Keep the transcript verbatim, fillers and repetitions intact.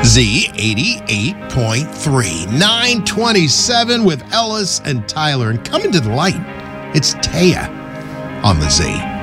Z eighty-eight point three, nine twenty-seven with Ellis and Tyler. And coming to the light, it's Taya on the Z.